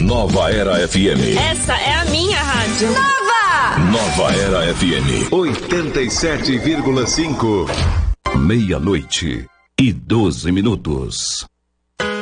Nova Era FM. Essa é a minha rádio. Nova Era FM 87,5. 00:12.